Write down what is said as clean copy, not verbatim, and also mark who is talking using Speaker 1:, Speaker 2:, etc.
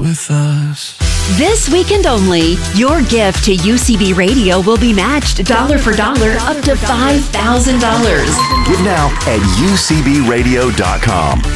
Speaker 1: with us.
Speaker 2: This weekend only, your gift to UCB Radio will be matched dollar for dollar up to $5,000.
Speaker 3: Give now at ucbradio.com.